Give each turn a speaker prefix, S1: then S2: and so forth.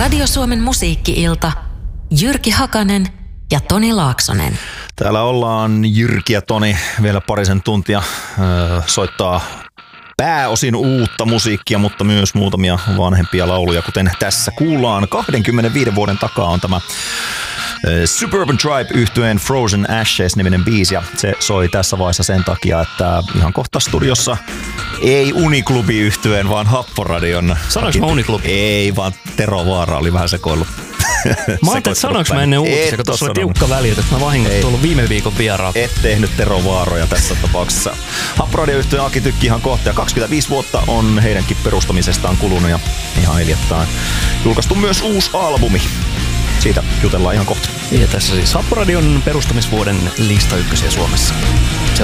S1: Radio Suomen musiikki-ilta. Jyrki Hakanen ja Toni Laaksonen.
S2: Täällä ollaan Jyrki ja Toni vielä parisen tuntia soittaa pääosin uutta musiikkia, mutta myös muutamia vanhempia lauluja, kuten tässä kuullaan. 25 vuoden takaa on tämä Suburban Tribe-yhtyeen Frozen Ashes-niminen biisi, ja se soi tässä vaiheessa sen takia, että ihan kohta studiossa ei Uniklubi-yhtyeen, vaan Happoradion.
S3: Sanoinko mä Uniklubi?
S2: Ei, vaan Tero Vaara oli vähän sekoillut.
S3: Mä ajattelin, että sanoinko mä ennen uutisia, kun tuossa oli tiukka väli, että mä vahingossa tullut viime viikon vieraan.
S2: Et tehnyt Tero Vaaroja tässä tapauksessa. Happoradio-yhtyeen Aki Tykki ihan kohta, ja 25 vuotta on heidänkin perustamisestaan kulunut, ja ihan hiljattain julkaistu myös uusi albumi. Siitä jutellaan ihan kohta.
S3: Ja tässä siis Happoradion perustamisvuoden lista ykkösiä Suomessa.